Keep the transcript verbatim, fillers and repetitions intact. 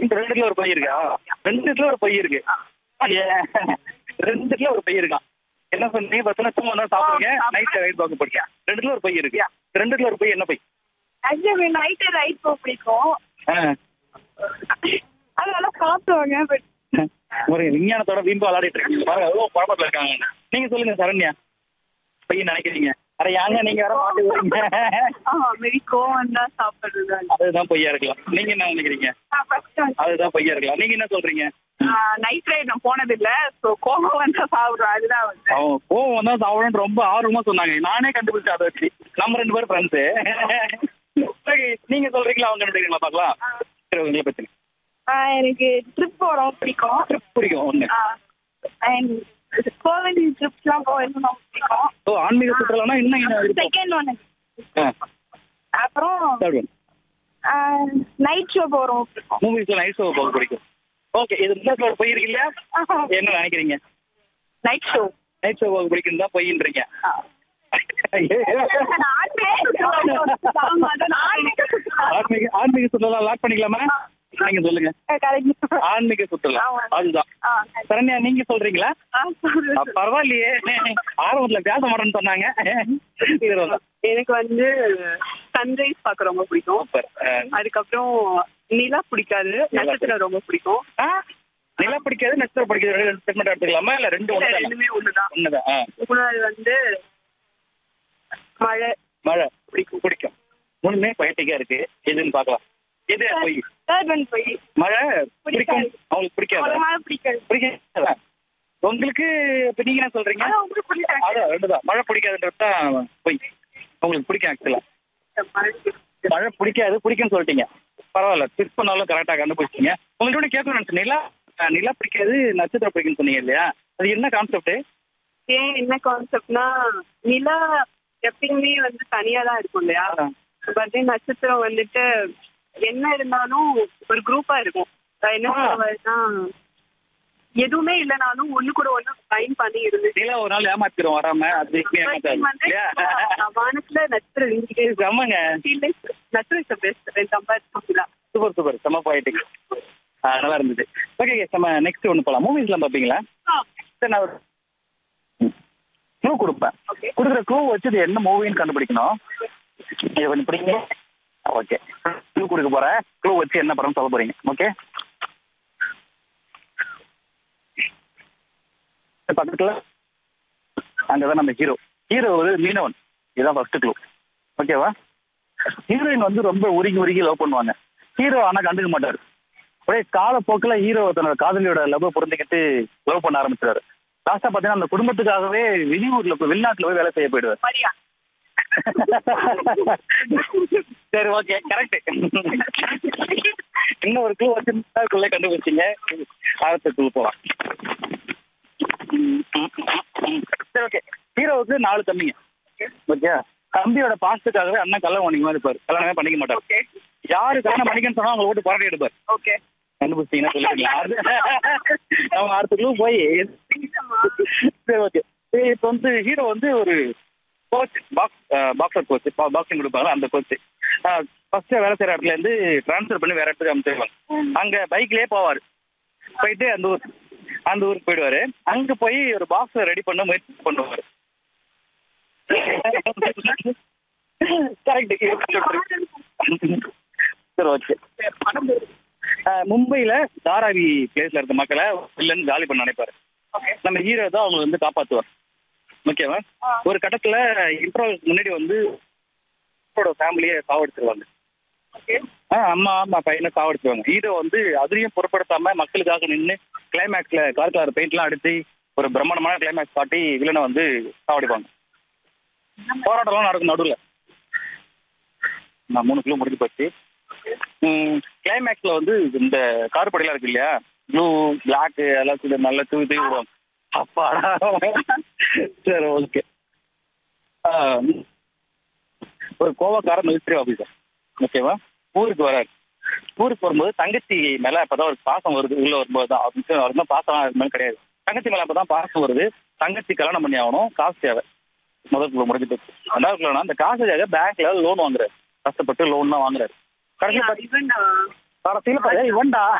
ரெண்டுல ஒரு பை இருக்கா? ரெண்டுல ஒரு பை இருக்கு. ஏ, ரெண்டுல ஒரு பை இருக்கான். என்ன சொன்னீங்க? பசங்க சும்மா தான் சாப்பிடுங்க, நைட் ரைட் பார்க்க போறீங்க. ரெண்டுல ஒரு பை இருக்கு. ரெண்டுல ஒரு பை என்ன பை? ஆக்சுவலி நைட்டு ரைட் போக பிடிக்கும். ஆ. அதனால சாப்பிடுவாங்க. பட் ஒரு விஞ்ஞானத்தோட வீம்பு விளையாடிட்டு இருக்கீங்க. பாருங்க எவ்வளவு குழப்பத்துல இருக்காங்க. நீங்க சொல்லுங்க சரண்யா. பையன் நினைக்கிறீங்க? அட யாங்க நீங்க வேற மாட்டி வரீங்க. மேபி கோவம் தான் சாப்பிடுறது. அதுதான் பொய்யா இருக்கலாம். நீங்க என்ன நினைக்கிறீங்க? அதுதான் பொய்யா இருக்கலாம். நீங்க என்ன சொல்றீங்க? நைட் ரைட் நான் போனது இல்ல. சோ கோவம் வந்தா சாப்பிடுறோம். அதுதான் வந்து அவன் கோவம் வந்தா சாப்பிடணும்னு ரொம்ப ஆர்வமா சொன்னாங்க. நானே கண்டுபிடிச்சேன் அதை வச்சு. நம்ம ரெண்டு பேரும் ஃப்ரெண்ட்ஸு. நீங்க சொல்றீங்களா அவங்க கண்டுபிடிக்கிறீங்களா பார்க்கலாம். சரி உங்களை பத்தி. எனக்கு ட்ரிப் போறோம் பிடிக்கும். ட்ரிப் பிடிக்கும் ஒண்ணு. அண்ட் கோவில் ட்ரிப்ஸ்லாம் போகிறது ரொம்ப பிடிக்கும். ஓ, ஆன்மீக சுற்றுலானா இன்னும் என்ன இருக்கும்? Second one. ஆ, அப்புறம் தேர்ட் ஒன். நைட் ஷோ போறோம் பிடிக்கும். மூவிஸ்ல நைட் ஷோ போக பிடிக்கும். ஓகே, இது முதல்ல ஒரு பொய் இருக்கு இல்லையா? என்ன நினைக்கிறீங்க? நைட் ஷோ நைட் ஷோ போக பிடிக்கும் தான் பொய்ன்றீங்க. ஆன்மீக ஆன்மீக சுற்றுலா லாக் பண்ணிக்கலாமா? நீங்க சொல்லுங்க. ஆன்மீக சுற்றுலா அதுதான். சரண்யா நீங்க சொல்றீங்களா? பரவாயில்லையே, ஆர்வத்துல பேச மாட்டேன்னு சொன்னாங்க. எனக்கு வந்து சன்ரைஸ் பார்க்க ரொம்ப பிடிக்கும். சூப்பர். அதுக்கப்புறம் நிலா பிடிக்காது, நட்சத்திரம் ரொம்ப பிடிக்கும். நிலா பிடிக்காது, நட்சத்திரம் பிடிக்காது. ரெண்டு செக்மெண்ட் எடுத்துக்கலாமா இல்ல ரெண்டு ஒண்ணு? ரெண்டுமே ஒண்ணுதான். ஒண்ணுதான். மூணாவது வந்து மழை. மழை பிடிக்கும் பிடிக்கும். மூணுமே பொயட்டிக்கா இருக்கு. எதுன்னு பார்க்கலாம். எது பொய்? தேர்ட் ஒன் பொய். மழை பிடிக்கும். அவங்களுக்கு பிடிக்காது. மழை பிடிக்காது. பிடிக்காது உங்களுக்கு. இப்ப நீங்க என்ன சொல்றீங்க? அதான் ரெண்டுதான். மழை பிடிக்காதுன்றது தான் பொய். உங்களுக்கு பிடிக்கும் ஆக்சுவலா. மழை பிடிக்காது, பிடிக்கும்னு சொல்லிட்டீங்க. பரவாயில்ல, டிப்ஸ் பண்ணாலும் கரெக்டாக கண்டுபிடிச்சிங்க. உங்கள்கிட்ட கேட்கணும்னு நினைச்சேன். நிலா நிலா பிடிக்காது, நட்சத்திரம் பிடிக்கும்னு சொன்னீங்க இல்லையா? அது என்ன கான்செப்ட்? ஏன் என்ன கான்செப்ட்னா, நிலா எப்பயுமே வந்து தனியா தான் இருக்கும் இல்லையா? பட் நட்சத்திரம் வந்துட்டு என்ன இருந்தாலும் ஒரு குரூப்பா இருக்கும். என்ன சொல்றதுன்னா, எதுவுமே இல்லைனாலும் ஒண்ணு கூட ஒண்ணு ஃபைன் பண்ணி இருந்து நிலா ஒரு நாள் ஏமாத்திரும் வராம. அது வானத்துல நட்சத்திரம் இருந்துட்டே இருக்கு. ஆமாங்க, நட்சத்திரம் பெஸ்ட் கம்பேர். சூப்பர் சூப்பர், செம்ம போயிட்டு நல்லா இருந்தது. ஓகே, நம்ம நெக்ஸ்ட் ஒன்று போகலாம். மூவிஸ்லாம் பார்ப்பீங்களா? சரி, நான் ஒரு க்ளூ கொடுப்பேன். கொடுக்குற க்ளூ வச்சு இது என்ன மூவின்னு கண்டுபிடிக்கணும். இது கொஞ்சம் பிடிங்க. ஓகே, க்ளூ கொடுக்க போகிறேன். க்ளூ வச்சு என்ன படம் சொல்ல போகிறீங்க. ஓகே, பக்கத்தில் அங்கே தான் நம்ம ஹீரோ. ஹீரோ ஒரு மீனவன். இதுதான் ஃபர்ஸ்ட் க்ளூ. ஓகேவா? ஹீரோயின் வந்து ரொம்ப உருகி உருகி லவ் பண்ணுவாங்க. ஹீரோ ஆனால் கண்டுக்க மாட்டார். அப்படியே காலப்போக்கில் ஹீரோ தன்னோட காதலியோட லவ் புரிஞ்சுக்கிட்டு லவ் பண்ண ஆரம்பிச்சிடாரு. லாஸ்டா பார்த்தீங்கன்னா அந்த குடும்பத்துக்காகவே வெளியூர்ல போய் வெளிநாட்டுல போய் வேலை செய்ய போயிடுவார். சரி, ஓகே, கரெக்ட். இன்னும் ஒரு க்ளூ வச்சுக்குள்ளே கண்டுபிடிச்சிங்க. அடுத்த க்ளூ போகலாம். சரி, ஓகே. ஹீரோவுக்கு நாலு தம்பிங்க. ஓகே, தம்பியோட பாசத்துக்காகவே அண்ணன் கல்யாணம் பண்ணிக்க இருப்பார். கல்யாணமே பண்ணிக்க மாட்டார். யாரு கல்யாணம் பண்ணிக்கன்னு சொன்னா அவங்க ஓட்டு போராடி எடுப்பார். ஓகே, கண்டுபிடிச்சிங்கன்னா சொல்லிருக்கீங்களா? நம்ம அடுத்த க்ளூ போய். சரி, ஓகே. இப்போ வந்து ஹீரோ வந்து ஒரு coach, box boxer coach, boxing கொடுப்பாங்க. அந்த கோச் ஃபர்ஸ்ட் வேலை செய்யற இடத்துல இருந்து டிரான்ஸ்ஃபர் பண்ணி வேற இடத்துக்கு அமைச்சிருவாங்க. அங்க பைக்லயே போவார். போயிட்டு அந்த ஊர் அந்த ஊருக்கு போயிடுவாரு. அங்க போய் ஒரு பாக்ஸை ரெடி பண்ண முயற்சி பண்ணுவாரு. கரெக்ட். சரி, ஓகே. மும்பைல தாராவி பிளேஸ்ல இருக்க மக்களை இல்லைன்னு காலி பண்ண நினைப்பாரு. நம்ம ஹீரோ தான் அவங்க வந்து காப்பாற்றுவார். ஓகேவா? ஒரு கட்டத்துல இன்டர்வல் முன்னாடி வந்து ஃபேமிலியை சாவடிச்சிருவாங்க. ஆ அம்மா அம்மா பையனை சாவடிச்சிருவாங்க. ஹீரோ வந்து அதையும் பொருட்படுத்தாம மக்களுக்காக நின்று கிளைமேக்ஸ்ல கார் கலர் பெயிண்ட்லாம் அடிச்சு ஒரு பிரம்மாண்டமான கிளைமேக்ஸ் காட்டி வில்லனை வந்து சாவடிப்பாங்க. போராட்டம்லாம் நடக்கும் நடுவில். நான் மூணு கிலோ முடிஞ்சு போச்சு. கிளைமேக்ஸ்ல வந்து இந்த கார் படிலாம் இருக்கு இல்லையா, ப்ளூ பிளாக் எல்லாம் நல்லா தூவி தூவி விடுவாங்க. அப்பாடா. சரி, ஓகே. ஒரு கோவக்கார மிலிட்ரி ஆஃபீஸர். ஓகேவா? ஊருக்கு வராரு. ஊருக்கு வரும்போது தங்கச்சி மேல அப்பதான் ஒரு பாசம் வருது. உள்ள வரும்போது தான் அப்படின்னு பாசம் அது மாதிரி கிடையாது. தங்கச்சி மேல அப்பதான் பாசம் வருது. தங்கச்சி கல்யாணம் பண்ணி ஆகணும். காசு தேவை. முதல் குள்ள முடிஞ்சு போச்சு. ரெண்டாவது குள்ள அந்த காசுக்காக பேங்க்ல லோன் வாங்குறாரு. கஷ்டப்பட்டு லோன் தான் வாங்குறாரு. கடைசியில் கடைசியில் இவன்டா